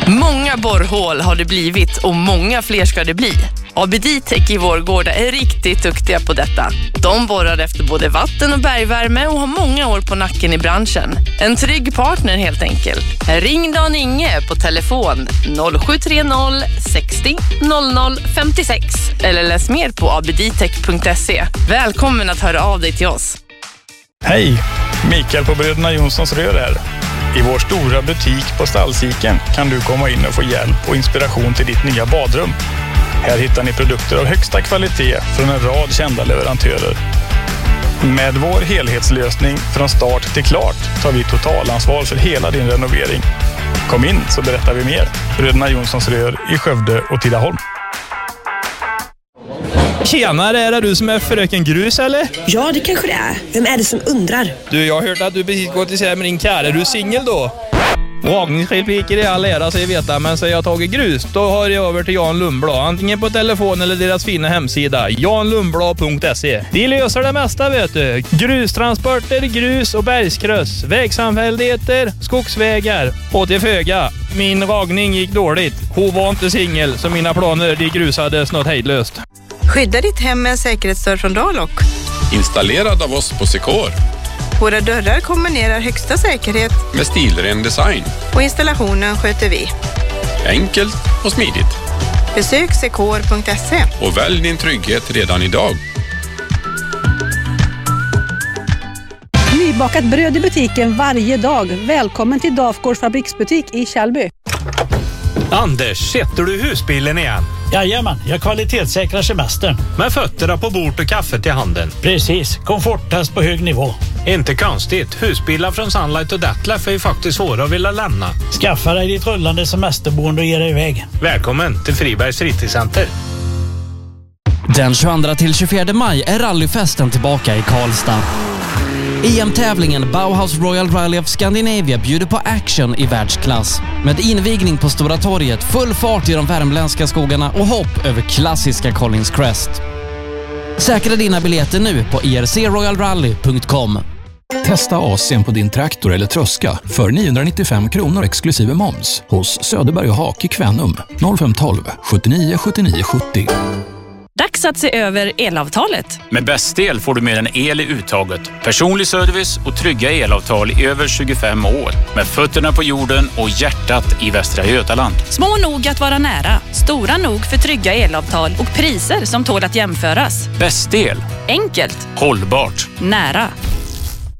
Många borrhål har det blivit och många fler ska det bli. ABD-Tech i Vårgårda är riktigt duktiga på detta. De borrar efter både vatten och bergvärme och har många år på nacken i branschen. En trygg partner helt enkelt. Ring Dan Inge på telefon 0730 60 00 56 eller läs mer på abdtech.se. Välkommen att höra av dig till oss. Hej, Mikael på Bröderna Jonssons Rör här. I vår stora butik på Stallsiken kan du komma in och få hjälp och inspiration till ditt nya badrum. Här hittar ni produkter av högsta kvalitet från en rad kända leverantörer. Med vår helhetslösning från start till klart tar vi totalansvar för hela din renovering. Kom in så berättar vi mer. Bröderna Jonssons Rör i Skövde och Tidaholm. Tjenare, är det du som är fröken Grus eller? Ja, det kanske det är. Vem är det som undrar? Du, jag har hört att du precis gått isär med din kär. Är du singel då? Ragningsrepliker i all ära, så jag vet, men så jag tagit grus, då har jag över till Jan Lundblad. Antingen på telefon eller deras fina hemsida, janlundblad.se. De löser det mesta, vet du. Grustransporter, grus och bergskryss, vägsamfälligheter, skogsvägar och till föga. Min ragning gick dåligt. Hon var inte singel, så mina planer de grusades något hejdlöst. Skydda ditt hem med en säkerhetsdörr från Dalok. Installerad av oss på Secor. Våra dörrar kombinerar högsta säkerhet Med stilren design. och installationen sköter vi. Enkelt och smidigt. Besök secor.se. Och välj din trygghet redan idag. Nybakat bröd i butiken varje dag. Välkommen till Dafgårds fabriksbutik i Kjellby. Anders, sätter du husbilen igen? Jajamän, jag kvalitetssäkrar semestern. Med fötterna på bord och kaffe till handen. Precis, komforttest på hög nivå. Inte konstigt, husbilar från Sunlight och Detlef är ju faktiskt svåra att vilja lämna. Skaffa dig ditt rullande semesterboende och ge dig iväg. Välkommen till Fribergs fritidscenter. Den 22 till 24 maj är rallyfesten tillbaka i Karlstad. EM-tävlingen Bauhaus Royal Rally of Scandinavia bjuder på action i världsklass. Med invigning på Stora torget, full fart i de värmländska skogarna och hopp över klassiska Collins Crest. Säkra dina biljetter nu på ircroyalrally.com. Testa AC:n på din traktor eller tröska för 995 kronor exklusive moms hos Söderberg och Hak i Kvänum 0512 79 79 70. Dags att se över elavtalet. Med Bäst-el får du mer än el i uttaget. Personlig service och trygga elavtal i över 25 år. Med fötterna på jorden och hjärtat i Västra Götaland. Små nog att vara nära. Stora nog för trygga elavtal och priser som tål att jämföras. Bäst-el. Enkelt. Hållbart. Nära.